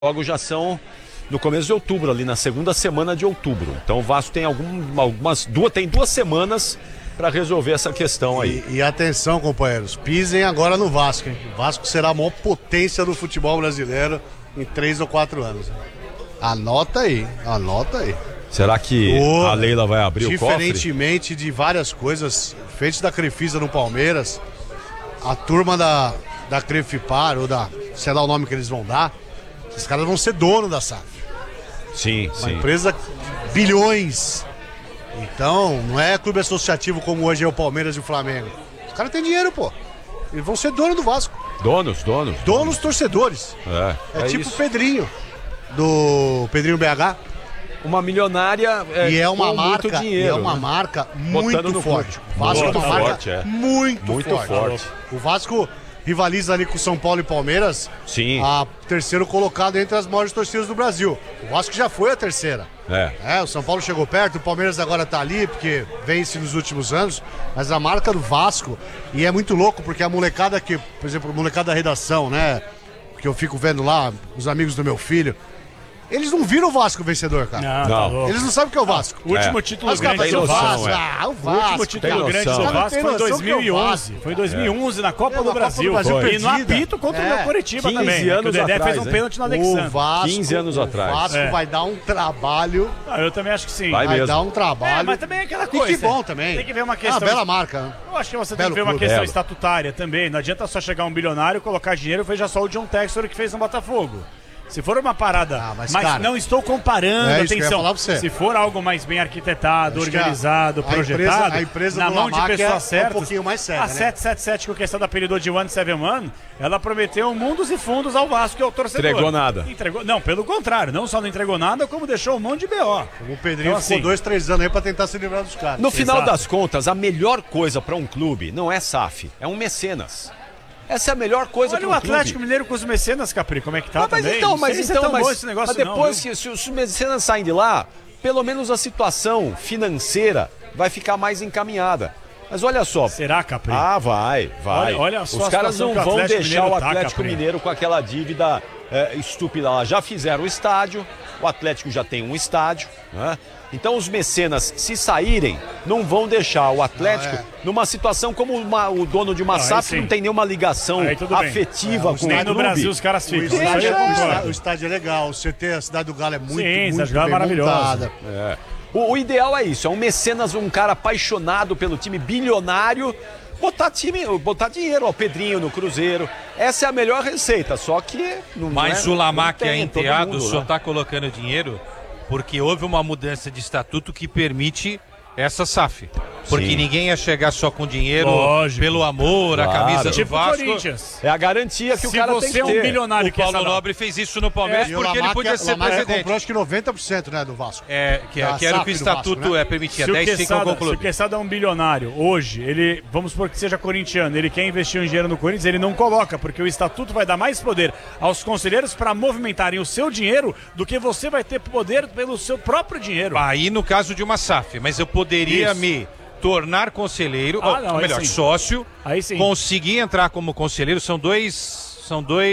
jogos já são no começo de outubro, ali na segunda semana de outubro. Então o Vasco tem tem 2 semanas para resolver essa questão aí. E atenção, companheiros, pisem agora no Vasco, hein? O Vasco será a maior potência do futebol brasileiro em 3 ou 4 anos. Hein? Anota aí. Será que a Leila vai abrir o cofre? Diferentemente de várias coisas feitas da Crefisa no Palmeiras, a turma da Crefipar, ou sei lá o nome que eles vão dar, esses caras vão ser dono da SAF. Sim. Uma empresa de bilhões. Então, não é clube associativo como hoje é o Palmeiras e o Flamengo. Os caras têm dinheiro, pô. Eles vão ser dono do Vasco. Donos Torcedores. É tipo isso. o Pedrinho, do Pedrinho BH. Uma milionária e é uma marca, muito dinheiro, é uma marca muito forte. O Vasco é uma marca muito forte. O Vasco rivaliza ali com São Paulo e Palmeiras. Sim. A terceiro colocado entre as maiores torcidas do Brasil. O Vasco já foi a terceira. O São Paulo chegou perto, o Palmeiras agora tá ali, porque vence nos últimos anos. Mas a marca do Vasco, e é muito louco, porque a molecada que, por exemplo, a molecada da redação, né? Que eu fico vendo lá, os amigos do meu filho. Eles não viram o Vasco vencedor, cara. Não. Eles não sabem o que é o Vasco. O último título grande do Vasco. O último título grande do Vasco foi em 2011. Foi em 2011 na Copa do Brasil. E no apito contra o meu Coritiba também. Anos o Dedé atrás, fez um pênalti no Alexandre. 15 anos atrás. O Vasco vai dar um trabalho. Eu também acho que sim. Vai dar um trabalho. Mas também é aquela coisa. E que bom também. Tem que ver uma questão. Bela marca, né? Eu acho que você tem que ver uma questão estatutária também. Não adianta só chegar um bilionário, colocar dinheiro. Veja só o John Textor que fez no Botafogo. Se for uma parada, mas cara, não estou comparando, atenção, se for algo mais bem arquitetado, organizado, projetado, a empresa na mão de pessoas certas, um pouquinho mais séria, a 777, que o questão da apelidou de One Seven One, ela prometeu mundos e fundos ao Vasco e ao torcedor. Entregou nada. Não, pelo contrário, não só não entregou nada, como deixou um monte de B.O. O Pedrinho ficou 2, 3 anos aí pra tentar se livrar dos caras. No final das contas, a melhor coisa para um clube não é SAF, é um mecenas. Essa é a melhor coisa para um clube. Olha o Atlético Mineiro com os mecenas, Capri, como é que tá mas também? Mas depois, se os mecenas saem de lá, pelo menos a situação financeira vai ficar mais encaminhada. Mas olha só. Será, Capri? Vai. Olha só, os caras não vão deixar o Atlético Capri. Mineiro com aquela dívida estúpida lá. Já fizeram o estádio, o Atlético já tem um estádio, né? Então os mecenas, se saírem, não vão deixar o Atlético numa situação como o dono de uma SAF, que não tem nenhuma ligação afetiva com o clube. No Brasil os caras ficam. O estádio é legal, o CT, a Cidade do Galo é muito bem maravilhosa. O ideal é isso, é um mecenas, um cara apaixonado pelo time, bilionário, botar dinheiro, o Pedrinho no Cruzeiro. Essa é a melhor receita, só que... Mas o Lamarck é enteado, só está colocando dinheiro porque houve uma mudança de estatuto que permite essa SAF. Porque ninguém ia chegar só com dinheiro, pelo amor, a camisa do Vasco. Corinthians. É a garantia que o cara tem que ter. Se você é um bilionário o Paulo Nobre fez isso no Palmeiras porque ele podia ser presidente. Comprou acho que 90%, né, do Vasco. Que era o que o estatuto permitia. 10 com o clube. Se o Quesada é um bilionário, hoje, ele, vamos supor que seja corintiano, ele quer investir um dinheiro no Corinthians, ele não coloca, porque o estatuto vai dar mais poder aos conselheiros para movimentarem o seu dinheiro do que você vai ter poder pelo seu próprio dinheiro. Aí no caso de uma SAF, mas eu poderia me tornar conselheiro, sócio, conseguir entrar como conselheiro, são dois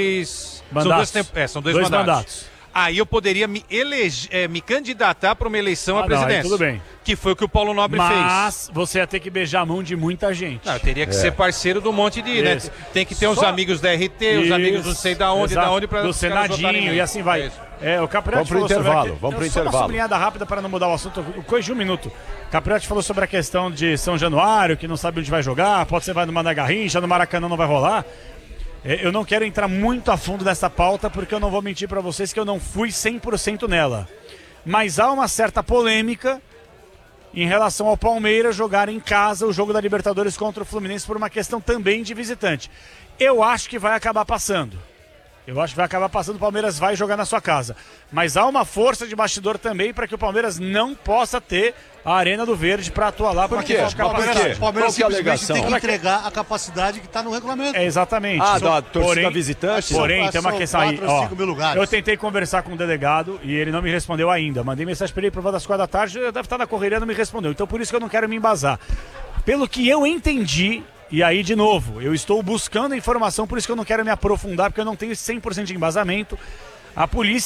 mandatos. Aí eu poderia me candidatar para uma eleição à presidência. Tudo bem. Que foi o que o Paulo Nobre fez. Mas você ia ter que beijar a mão de muita gente. Não, eu teria que ser parceiro do monte de... Né? Tem que ter os amigos da RT, os amigos não sei da onde, para do Senadinho e assim vai. O Capriotti falou sobre vamos pro intervalo. Só uma sublinhada rápida para não mudar o assunto. Coisa de um minuto. Capriotti falou sobre a questão de São Januário, que não sabe onde vai jogar, pode ser vai no Mané Garrincha, no Maracanã não vai rolar. Eu não quero entrar muito a fundo nessa pauta, porque eu não vou mentir para vocês que eu não fui 100% nela. Mas há uma certa polêmica em relação ao Palmeiras jogar em casa o jogo da Libertadores contra o Fluminense por uma questão também de visitante. Eu acho que vai acabar passando. O Palmeiras vai jogar na sua casa. Mas há uma força de bastidor também para que o Palmeiras não possa ter a Arena do Verde para atuar lá. Por quê? O Palmeiras simplesmente tem que entregar a capacidade que está no regulamento. Exatamente. Da torcida visitante? Porém, tem uma questão aí. 5 mil lugares. Eu tentei conversar com o delegado e ele não me respondeu ainda. Mandei mensagem para ele por volta das 4 da tarde, deve estar na correria, não me respondeu. Então por isso que eu não quero me embasar. Pelo que eu entendi... E aí, de novo, eu estou buscando a informação, por isso que eu não quero me aprofundar, porque eu não tenho 100% de embasamento. a polícia